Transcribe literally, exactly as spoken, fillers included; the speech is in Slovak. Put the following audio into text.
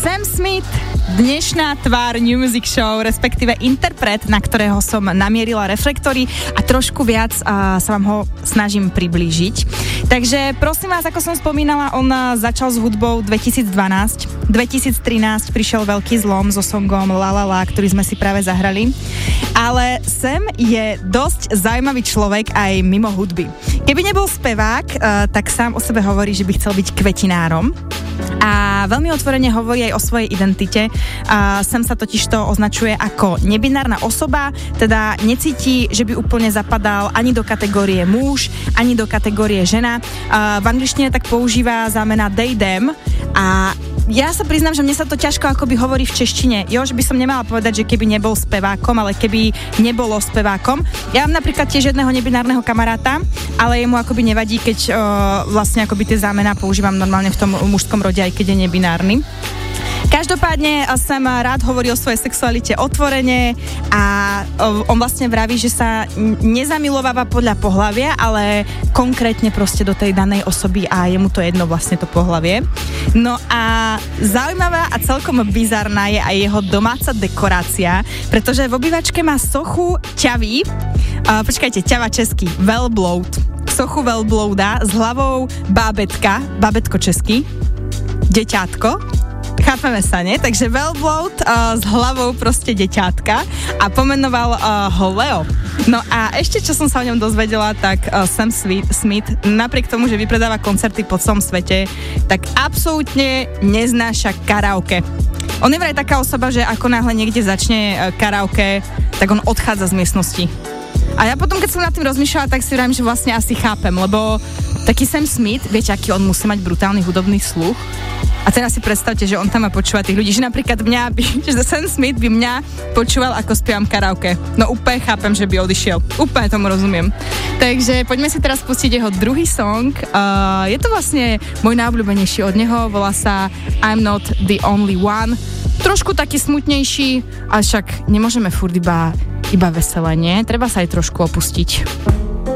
Sam Smith, dnešná tvár New Music Show, respektíve interpret, na ktorého som namierila reflektory a trošku viac uh, sa vám ho snažím priblížiť. Takže prosím vás, ako som spomínala, on uh, začal s hudbou dvetisícdvanásť. dvetisíctrinásť prišiel veľký zlom so songom La La La, ktorý sme si práve zahrali. Ale Sam je dosť zaujímavý človek aj mimo hudby. Keby nebol spevák, uh, tak sám o sebe hovorí, že by chcel byť kvetinárom. A veľmi otvorene hovorí aj o svojej identite. A Sam sa totižto označuje ako nebinárna osoba, teda necíti, že by úplne zapadal ani do kategórie muž, ani do kategórie žena. A v angličtine tak používa zámena they, them a ja sa priznám, že mne sa to ťažko akoby hovorí v češtine. Jo, že by som nemala povedať, že keby nebol spevákom, ale keby nebolo spevákom. Ja mám napríklad tiež jedného nebinárneho kamaráta, ale jemu akoby nevadí, keď uh, vlastne akoby tie zámená používam normálne v tom mužskom rode, aj keď je nebinárny. Každopádne Sam rád hovorí o svojej sexualite otvorene a on vlastne vraví, že sa nezamilováva podľa pohlavia, ale konkrétne proste do tej danej osoby a je mu to jedno vlastne to pohlavie. No a zaujímavá a celkom bizarná je aj jeho domáca dekorácia, pretože v obývačke má sochu ťavy, uh, počkajte, ťava český, Velbloud, sochu Velblouda s hlavou bábetka, bábetko český, deťátko. Chápeme sa, nie? Takže Velbloud uh, s hlavou proste deťátka a pomenoval uh, ho Leo. No a ešte, čo som sa o ňom dozvedela, tak uh, Sam Smith, napriek tomu, že vypredáva koncerty po celom svete, tak absolútne neznáša karaoke. On je vraj taká osoba, že ako náhle niekde začne uh, karaoke, tak on odchádza z miestnosti. A ja potom, keď som nad tým rozmýšľala, tak si vravím, že vlastne asi chápem, lebo taký Sam Smith, viete, aký on musí mať brutálny hudobný sluch. A teraz si predstavte, že on tam má počúvať tých ľudí, že napríklad mňa by, že Sam Smith by mňa počúval, ako spievam karaoke. No úplne chápem, že by odišiel. Úplne tomu rozumiem. Takže poďme si teraz pustiť jeho druhý song. Uh, je to vlastne môj najobľúbenejší od neho, volá sa I'm Not The Only One. Trošku taký smutnejší, ale však nemôžeme furt iba, iba veselé, nie? Treba sa aj trošku opustiť.